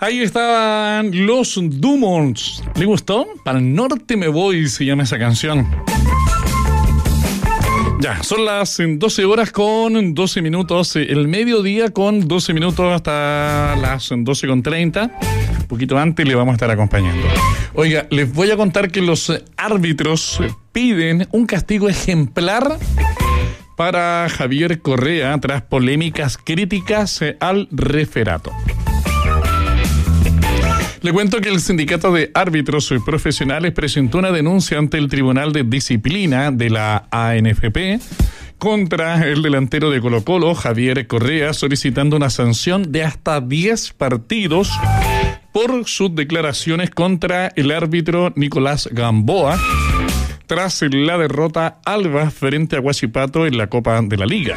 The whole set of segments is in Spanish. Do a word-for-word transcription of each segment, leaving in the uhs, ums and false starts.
Ahí estaban los Dumont. ¿Le gustó? Para el norte me voy, se llama esa canción. Ya, son las doce horas con doce minutos, el mediodía con doce minutos hasta las doce con treinta. Un poquito antes le vamos a estar acompañando. Oiga, les voy a contar que los árbitros piden un castigo ejemplar para Javier Correa tras polémicas críticas al referato. Le cuento que el Sindicato de Árbitros Profesionales presentó una denuncia ante el Tribunal de Disciplina de la A N F P contra el delantero de Colo-Colo, Javier Correa, solicitando una sanción de hasta diez partidos por sus declaraciones contra el árbitro Nicolás Gamboa tras la derrota alba frente a Huachipato en la Copa de la Liga.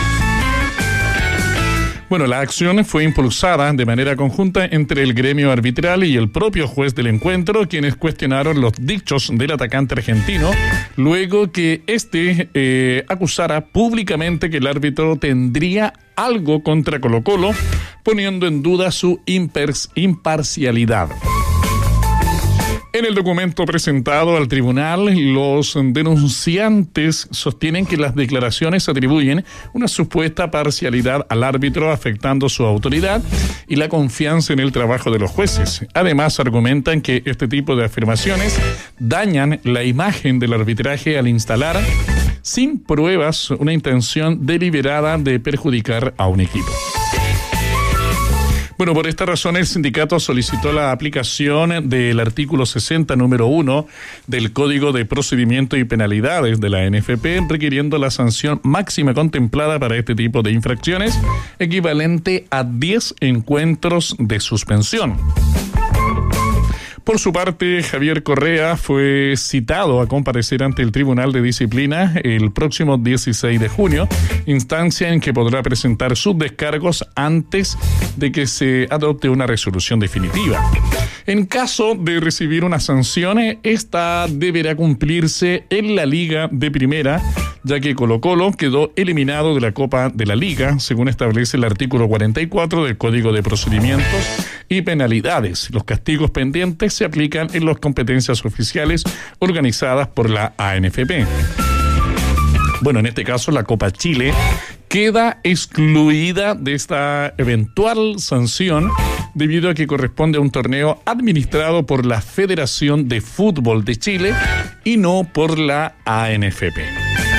Bueno, la acción fue impulsada de manera conjunta entre el gremio arbitral y el propio juez del encuentro, quienes cuestionaron los dichos del atacante argentino, luego que éste eh, acusara públicamente que el árbitro tendría algo contra Colo-Colo, poniendo en duda su impers- imparcialidad. En el documento presentado al tribunal, los denunciantes sostienen que las declaraciones atribuyen una supuesta parcialidad al árbitro, afectando su autoridad y la confianza en el trabajo de los jueces. Además, argumentan que este tipo de afirmaciones dañan la imagen del arbitraje al instalar, sin pruebas, una intención deliberada de perjudicar a un equipo. Bueno, por esta razón el sindicato solicitó la aplicación del artículo sesenta, número uno del Código de Procedimiento y Penalidades de la A N F P, requiriendo la sanción máxima contemplada para este tipo de infracciones, equivalente a diez encuentros de suspensión. Por su parte, Javier Correa fue citado a comparecer ante el Tribunal de Disciplina el próximo dieciséis de junio, instancia en que podrá presentar sus descargos antes de que se adopte una resolución definitiva. En caso de recibir una sanción, esta deberá cumplirse en la Liga de Primera, ya que Colo-Colo quedó eliminado de la Copa de la Liga, según establece el artículo cuarenta y cuatro del Código de Procedimientos y Penalidades. Los castigos pendientes se aplican en las competencias oficiales organizadas por la A N F P. Bueno, en este caso la Copa Chile queda excluida de esta eventual sanción debido a que corresponde a un torneo administrado por la Federación de Fútbol de Chile y no por la A N F P.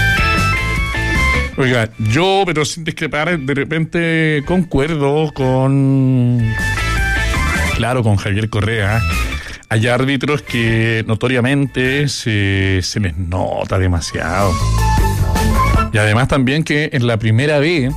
Oiga, yo, pero sin discrepar, de repente concuerdo con... Claro, con Javier Correa. Hay árbitros que notoriamente se, se les nota demasiado. Y además también que en la primera B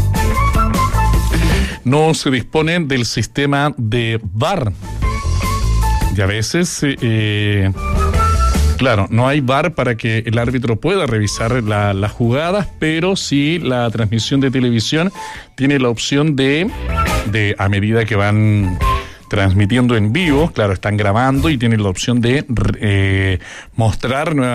no se disponen del sistema de V A R. Y a veces, eh, claro, no hay V A R para que el árbitro pueda revisar la, las jugadas, pero sí la transmisión de televisión tiene la opción de, de a medida que van transmitiendo en vivo, claro, están grabando y tienen la opción de eh, mostrar nuevamente